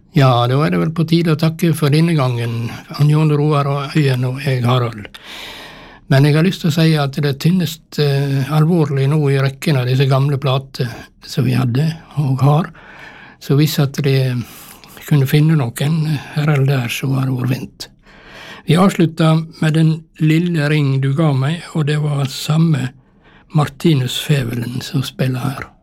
Ja, da er det vel på tide å takke for denne gangen, Jon Roar og Øyen og jeg, Harald. Men jeg har lyst til å si at det tynnest alvorlig nå i rekken av disse gamle plater som vi hadde og har, så hvis at de kunne finne noen her eller der, så var det vært fint. Vi avsluttet med Den lille ring du ga meg, og det var samme Martinus Fævelen som spiller her.